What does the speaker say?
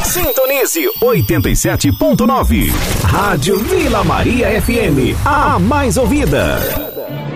Sintonize 87.9. Rádio Vila Maria FM, a mais ouvida.